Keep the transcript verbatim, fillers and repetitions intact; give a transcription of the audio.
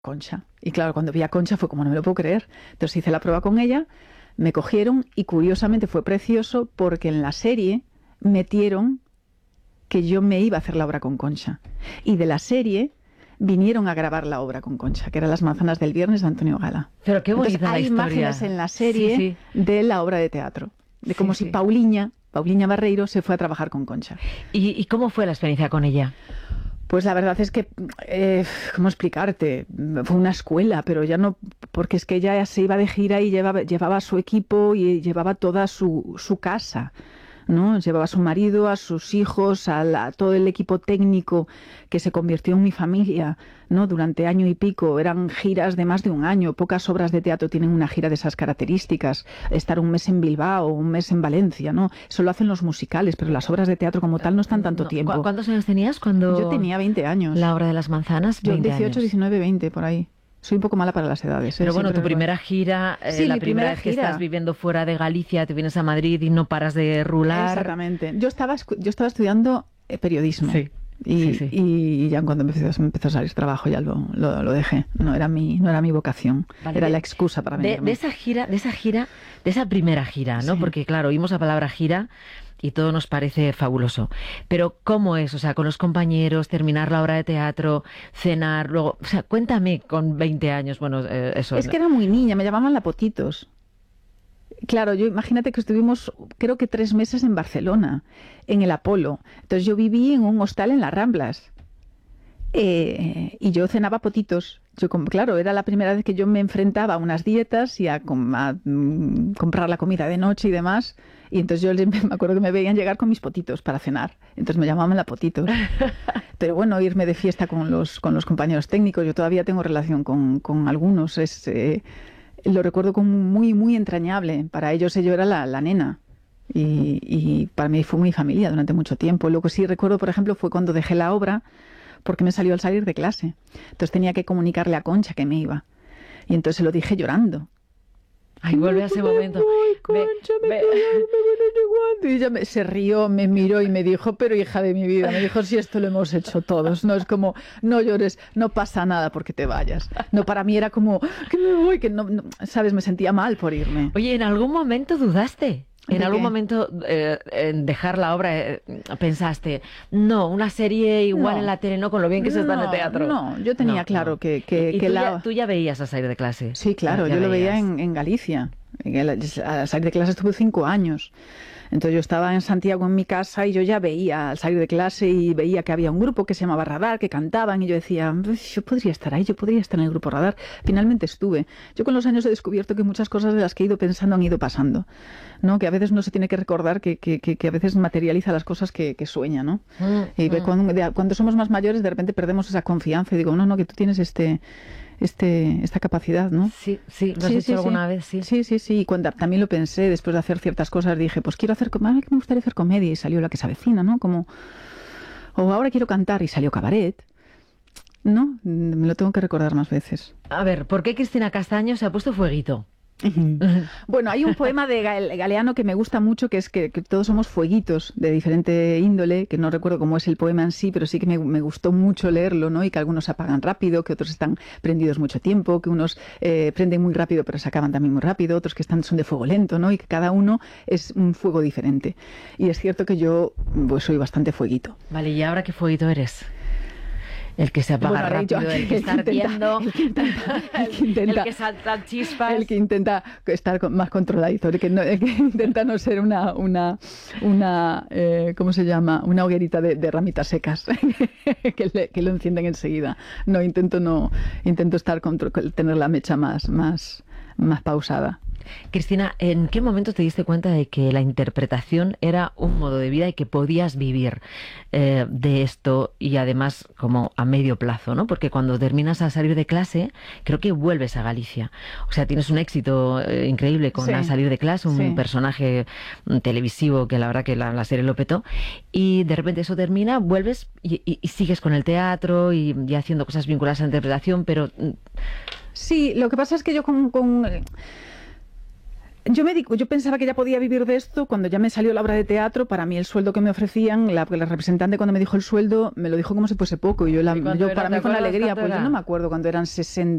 Concha. Y claro, cuando vi a Concha fue como, no me lo puedo creer. Entonces hice la prueba con ella, me cogieron y curiosamente fue precioso porque en la serie metieron que yo me iba a hacer la obra con Concha. Y de la serie vinieron a grabar la obra con Concha, que eran Las manzanas del viernes de Antonio Gala. Pero qué bonita. Entonces, hay la historia. imágenes en la serie sí, sí. de la obra de teatro, de como sí, si sí. Pauliña, Pauliña Barreiro se fue a trabajar con Concha. ¿Y, ¿Y cómo fue la experiencia con ella? Pues la verdad es que, eh, ¿cómo explicarte? Fue una escuela, pero ya no, porque es que ella se iba de gira y llevaba, llevaba a su equipo y llevaba toda su, su casa, ¿no? Llevaba a su marido, a sus hijos, a, la, a todo el equipo técnico que se convirtió en mi familia, ¿no? Durante año y pico. Eran giras de más de un año. Pocas obras de teatro tienen una gira de esas características. Estar un mes en Bilbao, un mes en Valencia, ¿no? Eso lo hacen los musicales, pero las obras de teatro como tal no están tanto No, tiempo. ¿cu ¿Cuántos años tenías cuando...? Yo tenía veinte años. La obra de las manzanas, Yo veinte dieciocho, años. diecinueve, veinte, por ahí. Soy un poco mala para las edades. ¿eh? Pero bueno, Siempre tu primera gira, eh, sí, la mi primera primera vez que gira. estás viviendo fuera de Galicia, te vienes a Madrid y no paras de rular. Exactamente. Yo estaba, yo estaba estudiando eh, periodismo. Sí. Y, sí, sí. y ya cuando me empezó, me empezó a salir trabajo ya lo, lo, lo dejé. No era mi, no era mi vocación. Vale, era de, la excusa para de, venirme. de esa gira, de esa gira, de esa primera gira, ¿no? Sí. Porque claro, oímos la palabra gira y todo nos parece fabuloso. Pero ¿cómo es? O sea, con los compañeros, terminar la obra de teatro, cenar, luego... O sea, cuéntame con veinte años, bueno, eh, eso... Es que era muy niña, me llamaban la Potitos. Claro, yo imagínate que estuvimos, creo que tres meses en Barcelona, en el Apolo. Entonces yo viví en un hostal en las Ramblas. Eh, y yo cenaba potitos. Yo, claro, era la primera vez que yo me enfrentaba a unas dietas y a, a, a um, comprar la comida de noche y demás. Y entonces yo me acuerdo que me veían llegar con mis potitos para cenar. Entonces me llamaban la Potitos. Pero bueno, irme de fiesta con los, con los compañeros técnicos. Yo todavía tengo relación con, con algunos. Es, eh, lo recuerdo como muy, muy entrañable. Para ellos yo era la, la nena. Y, y para mí fue mi familia durante mucho tiempo. Lo que sí recuerdo, por ejemplo, fue cuando dejé la obra, porque me salió al salir de clase. Entonces tenía que comunicarle a Concha que me iba. Y entonces se lo dije llorando. Ay, vuelve a ese momento. Voy, Concha, me, me, me, me, me, y ella me, se rió, me miró y me dijo, pero hija de mi vida, me dijo, si esto lo hemos hecho todos. No es como, no llores, no pasa nada porque te vayas. No, para mí era como, que me voy, que no, no, ¿sabes? Me sentía mal por irme. Oye, ¿en algún momento dudaste? ¿En algún qué? momento eh, en dejar la obra eh, pensaste, no, una serie igual no, en la tele, no con lo bien que se no, está en el teatro? No, yo tenía no, claro no. que, que, ¿Y, y que tú, la... ya, tú ya veías a salir de clase? Sí, claro, ya yo veías. Lo veía en, en Galicia. A salir de clase estuve cinco años. Entonces yo estaba en Santiago en mi casa y yo ya veía al salir de clase y veía que había un grupo que se llamaba Radar, que cantaban y yo decía, yo podría estar ahí, yo podría estar en el grupo Radar. Finalmente estuve. Yo con los años he descubierto que muchas cosas de las que he ido pensando han ido pasando, ¿no? Que a veces no se tiene que recordar que, que, que, que a veces materializa las cosas que, que sueña, ¿no? Mm, y mm. Cuando, de, cuando somos más mayores de repente perdemos esa confianza y digo, no, no, que tú tienes este... Este, esta capacidad, ¿no? Sí, sí, lo has sí, hecho sí, alguna sí. vez, sí. Sí, sí, sí. Y cuando también lo pensé, después de hacer ciertas cosas, dije, pues quiero hacer, me gustaría hacer comedia y salió La que se avecina, ¿no? Como, o ahora quiero cantar y salió Cabaret, ¿no? Me lo tengo que recordar más veces. A ver, ¿por qué Cristina Castaño se ha puesto fueguito? Bueno, hay un poema de Galeano que me gusta mucho, que es que, que todos somos fueguitos de diferente índole, que no recuerdo cómo es el poema en sí, pero sí que me, me gustó mucho leerlo, ¿no? Y que algunos se apagan rápido, que otros están prendidos mucho tiempo, que unos eh, prenden muy rápido pero se acaban también muy rápido, otros que están son de fuego lento, ¿no? Y que cada uno es un fuego diferente. Y es cierto que yo pues, soy bastante fueguito. Vale, ¿y ahora qué fueguito eres? El que se apaga bueno, rápido, el que está ardiendo, el que intenta, el que, intenta, el que salta chispas, el que intenta estar más controladito, el que, no, el que intenta no ser una, una, una eh, ¿cómo se llama? Una hoguerita de, de ramitas secas que, le, que lo encienden enseguida. No, intento no, intento estar control, tener la mecha más, más, más pausada. Cristina, ¿en qué momento te diste cuenta de que la interpretación era un modo de vida y que podías vivir eh, de esto y además como a medio plazo, ¿no? Porque cuando terminas a salir de clase, creo que vuelves a Galicia. O sea, tienes un éxito eh, increíble con sí. A salir de clase, un sí. personaje televisivo que la verdad que la, la serie lo petó, y de repente eso termina, vuelves y, y, y sigues con el teatro y, y haciendo cosas vinculadas a la interpretación, pero... Sí, lo que pasa es que yo con... con... Yo me digo, yo pensaba que ya podía vivir de esto cuando ya me salió la obra de teatro. Para mí el sueldo que me ofrecían, la, la representante cuando me dijo el sueldo, me lo dijo como si fuese poco. Y yo, la, yo para mí fue una alegría, pues yo no me acuerdo cuando eran sesenta